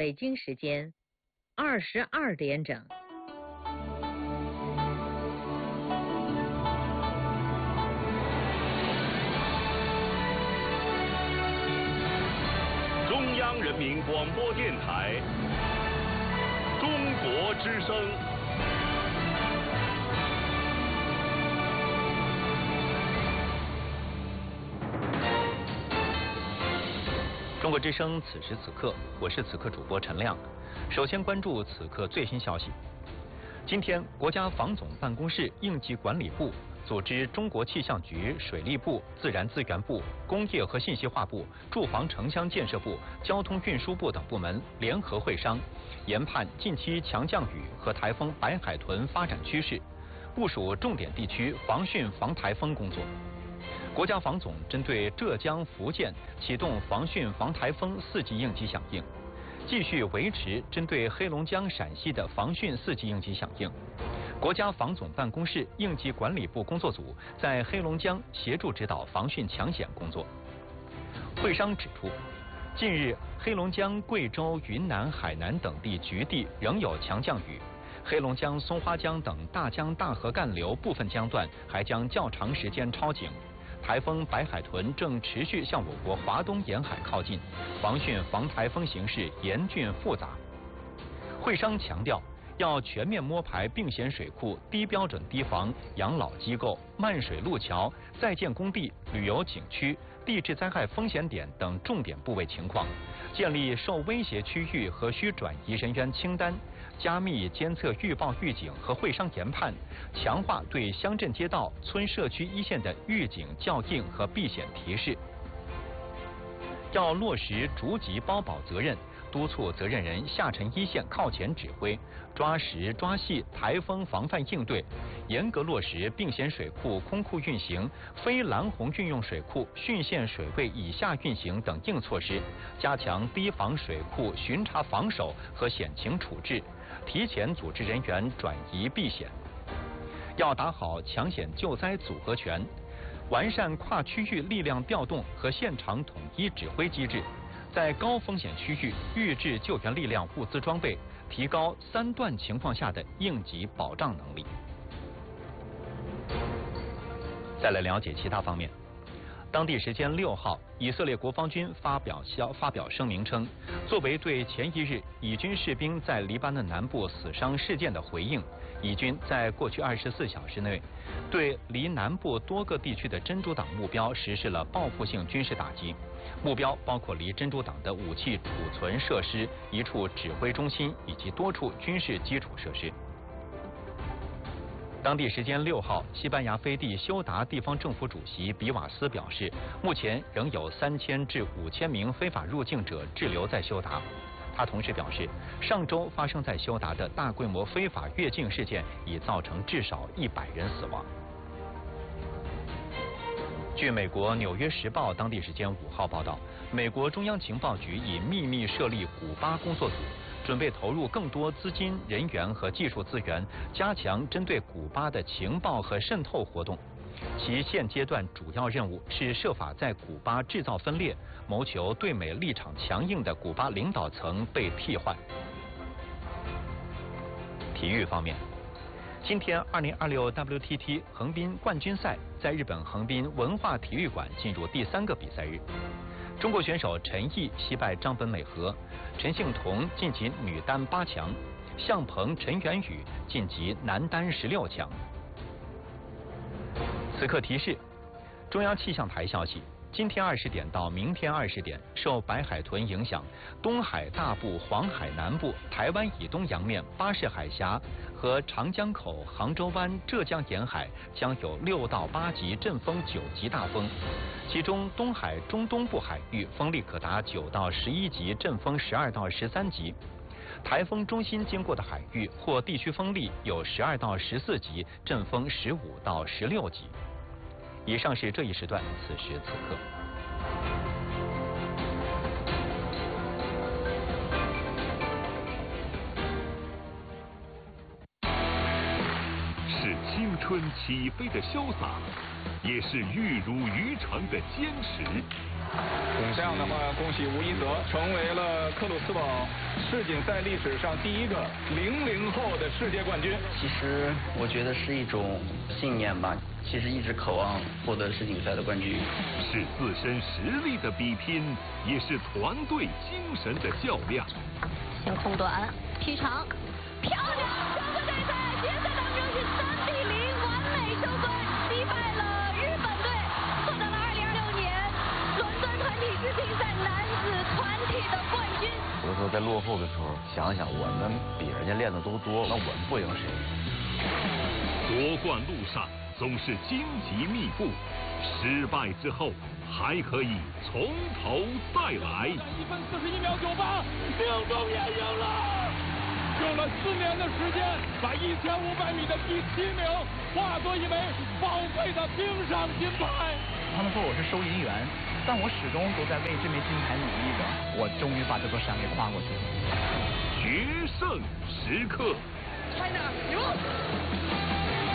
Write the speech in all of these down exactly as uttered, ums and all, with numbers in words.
北京时间二十二点整。 中央人民广播电台中国之声。 中国之声，此时此刻，我是此刻主播陈亮。首先关注此刻最新消息。今天，国家防总办公室应急管理部组织中国气象局、水利部、自然资源部、工业和信息化部、住房城乡建设部、交通运输部等部门联合会商，研判近期强降雨和台风白海豚发展趋势，部署重点地区防汛防台风工作。国家防总针对浙江、福建启动防汛防台风四级应急响应，继续维持针对黑龙江、陕西的防汛四级应急响应。国家防总办公室应急管理部工作组在黑龙江协助指导防汛抢险工作。会商指出，近日黑龙江、贵州、云南、海南等地局地仍有强降雨，黑龙江松花江等大江大河干流部分江段还将较长时间超警。台风白海豚正持续向我国华东沿海靠近，防汛防台风形势严峻复杂。会商强调，要全面摸排并险水库、低标准堤防、养老机构、漫水路桥、在建工地、旅游景区、地质灾害风险点等重点部位情况，建立受威胁区域和需转移人员清单，加密监测预报预警和会商研判，强化对乡镇街道、村社区一线的预警校应和避险提示。要落实逐级包保责任，督促责任人下沉一线靠前指挥，抓实抓细台风防范应对，严格落实并险水库空库运行、非蓝洪运用水库汛限水位以下运行等硬措施，加强堤防水库巡查防守和险情处置，提前组织人员转移避险。要打好抢险救灾组合拳，完善跨区域力量调动和现场统一指挥机制，在高风险区域预置救援力量物资装备，提高三段情况下的应急保障能力。再来了解其他方面。当地时间六号，以色列国防军发表消发表声明称，作为对前一日以军士兵在黎巴嫩南部死伤事件的回应，以军在过去二十四小时内对离南部多个地区的真主党目标实施了报复性军事打击，目标包括离真主党的武器储存设施、一处指挥中心以及多处军事基础设施。当地时间六号，西班牙飞地休达地方政府主席比瓦斯表示，目前仍有三千至五千名非法入境者滞留在休达。他同时表示，上周发生在休达的大规模非法越境事件已造成至少一百人死亡。据美国《纽约时报》当地时间五号报道，美国中央情报局已秘密设立古巴工作组，准备投入更多资金、人员和技术资源，加强针对古巴的情报和渗透活动。其现阶段主要任务是设法在古巴制造分裂，谋求对美立场强硬的古巴领导层被替换。体育方面，今天二零二六 W T T 横滨冠军赛在日本横滨文化体育馆进入第三个比赛日。中国选手陈毅惜败张本美和，陈幸同晋级女单八强，向鹏、陈元宇晋级男单十六强。此刻提示：中央气象台消息，今天二十点到明天二十点，受白海豚影响，东海大部、黄海南部、台湾以东洋面、巴士海峡和长江口、杭州湾、浙江沿海将有六到八级阵风、九级大风，其中东海中东部海域风力可达九到十一级，阵风十二到十三级。台风中心经过的海域或地区风力有十二到十四级，阵风十五到十六级。以上是这一时段此时此刻。 是青春起飞的潇洒，也是玉汝于成的坚持。 这样的话，恭喜吴一泽成为了克鲁斯堡世锦赛历史上第一个零零后的世界冠军。 其实我觉得是一种信念吧，其实一直渴望获得世锦赛的冠军。 是自身实力的比拼，也是团队精神的较量。 先空短劈长，漂亮！中国队在决赛当中是三比零完美收官，击败了日本队，获得了二零二六年伦敦团体世锦赛男子团体的冠军。 有的时候在落后的时候，想想我们比人家练的都多，那我们不赢谁？ 夺冠路上总是荆棘密布，失败之后还可以从头再来。 一分四十一秒九八，命中也赢了。用了四年的时间，把一千五百米的第七名化作一枚宝贵的冰上金牌。 他们说我是收银员，但我始终都在为这枚金牌努力着。我终于把这座山给跨过去了。 决胜时刻。 China 赢。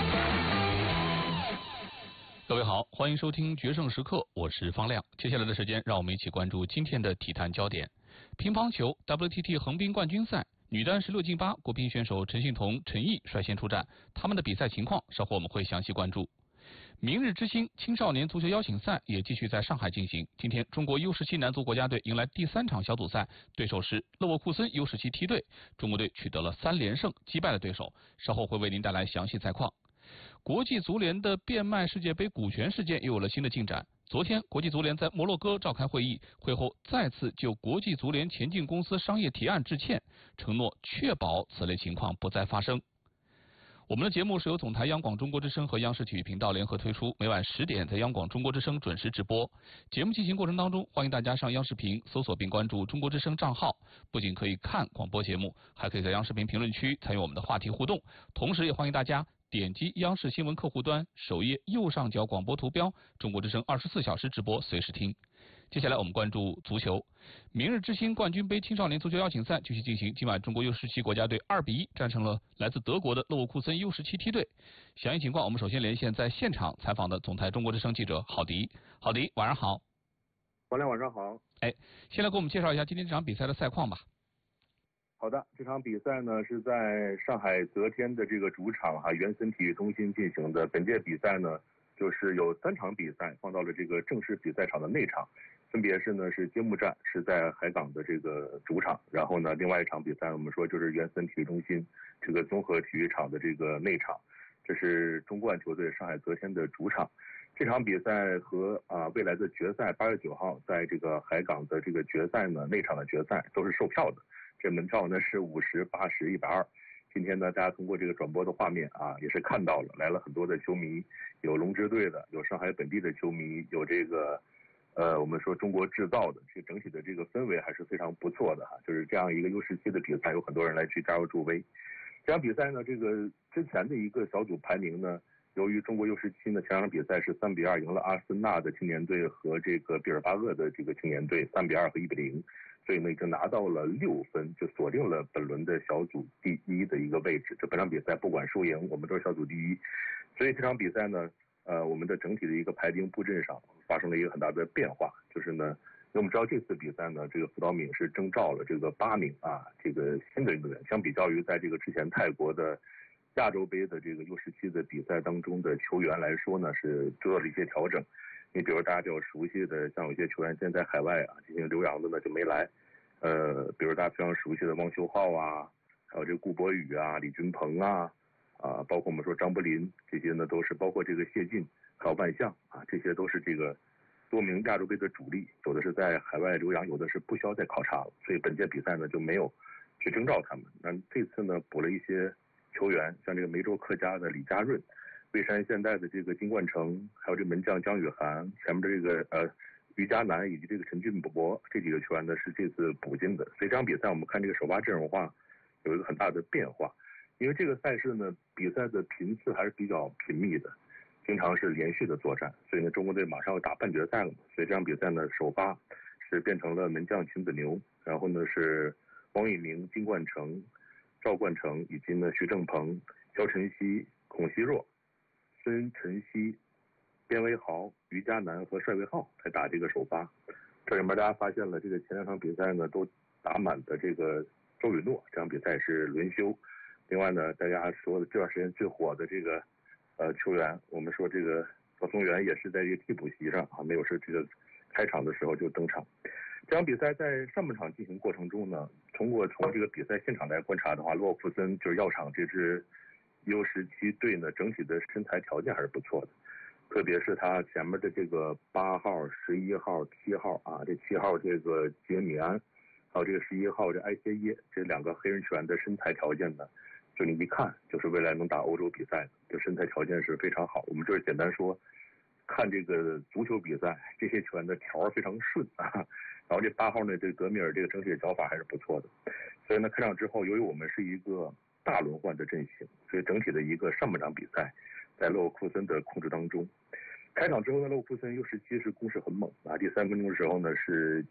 各位好，欢迎收听《决胜时刻》，我是方亮。接下来的时间，让我们一起关注今天的体坛焦点。乒乓球 W T T 横滨冠军赛，女单十六进八，国乒选手陈幸同、陈毅率先出战，他们的比赛情况稍后我们会详细关注。明日之星青少年足球邀请赛也继续在上海进行。今天，中国 U 十七男足国家队迎来第三场小组赛，对手是勒沃库森 U 十七梯队，中国队取得了三连胜，击败了对手。稍后会为您带来详细赛况。国际足联的变卖世界杯股权事件又有了新的进展。昨天，国际足联在摩洛哥召开会议，会后再次就国际足联前进公司商业提案致歉，承诺确保此类情况不再发生。我们的节目是由总台央广中国之声和央视体育频道联合推出，每晚十点在央广中国之声准时直播。节目进行过程当中，欢迎大家上央视频搜索并关注中国之声账号，不仅可以看广播节目，还可以在央视频评论区参与我们的话题互动，同时也欢迎大家点击央视新闻客户端首页右上角广播图标，中国之声二十四小时直播，随时听。接下来我们关注足球，明日之星冠军杯青少年足球邀请赛继续进行。今晚中国 U 十七国家队二比一战胜了来自德国的勒沃库森 U 十七梯队。详细情况，我们首先连线在现场采访的总台中国之声记者郝迪。郝迪，晚上好。 王亮，晚上好。 哎，先来给我们介绍一下今天这场比赛的赛况吧。 好的，这场比赛呢是在上海泽天的这个主场哈原森体育中心进行的。本届比赛呢，就是有三场比赛放到了这个正式比赛场的内场，分别是呢是揭幕战是在海港的这个主场，然后呢另外一场比赛我们说就是原森体育中心这个综合体育场的这个内场，这是中冠球队上海泽天的主场。这场比赛和啊未来的决赛八月九号在这个海港的这个决赛呢内场的决赛都是售票的。这门票呢是五十、八十、一百二。今天呢，大家通过这个转播的画面啊，也是看到了来了很多的球迷，有龙之队的，有上海本地的球迷，有这个呃我们说中国制造的，这整体的这个氛围还是非常不错的哈。就是这样一个 U 十七的比赛，有很多人来去加油助威。这场比赛呢，这个之前的一个小组排名呢，由于中国 U 十七呢前两场比赛是三比二赢了阿森纳的青年队和这个毕尔巴鄂的这个青年队，三比二和一比零。所以呢，已经拿到了六分，就锁定了本轮的小组第一的一个位置。这本场比赛不管输赢，我们都是小组第一。所以这场比赛呢，呃，我们的整体的一个排兵布阵上发生了一个很大的变化，就是呢，因为我们知道这次比赛呢，这个辅导敏是征召了这个八名啊，这个新的运动员，相比较于在这个之前泰国的亚洲杯的这个 U 十七的比赛当中的球员来说呢，是做了一些调整。你比如大家比较熟悉的，像有些球员现在在海外啊进行留洋的呢就没来，呃，比如大家非常熟悉的汪秀浩啊，还有这个顾博宇啊、李君鹏啊，啊，包括我们说张伯林这些呢都是，包括这个谢晋还有万象啊，这些都是这个多名亚洲杯的主力，有的是在海外留洋，有的是不需要再考察了，所以本届比赛呢就没有去征召他们。那这次呢补了一些球员，像这个梅州客家的李家润。蔚山现代的这个金冠成，还有这门将姜雨涵，前面的这个呃于佳楠以及这个陈俊博这几个球员呢是这次补进的，所以这场比赛我们看这个首发阵容化有一个很大的变化，因为这个赛事呢比赛的频次还是比较频密的，经常是连续的作战，所以呢中国队马上要打半决赛了嘛，所以这场比赛呢首发是变成了门将秦子牛，然后呢是王宇明、金冠成、赵冠成以及呢徐正鹏、肖晨曦、孔熙若、孙晨曦、边威豪、于佳楠和帅卫浩来打这个首发。 这里面大家发现了，这个前两场比赛呢都打满的这个周雨诺，这场比赛是轮休。另外呢，大家说的这段时间最火的这个呃球员，我们说这个曹松元也是在这个替补席上啊，没有是这个开场的时候就登场。这场比赛在上半场进行过程中呢，通过从这个比赛现场来观察的话，洛库森就是药厂这支 U 十七队呢，整体的身材条件还是不错的，特别是他前面的这个八号、十一号、七号啊，这七号这个杰米安，还有这个十一号这埃谢耶这两个黑人球员的身材条件呢，就你一看就是未来能打欧洲比赛的，这身材条件是非常好。我们就是简单说，看这个足球比赛，这些球员的条非常顺啊。然后这八号呢，这个格米尔这个整体的脚法还是不错的，所以呢，开场之后，由于我们是一个大轮换的阵型，所以整体的一个上半场比赛，在勒沃库森的控制当中。开场之后呢，勒沃库森 U 十七是攻势很猛啊，第三分钟的时候呢是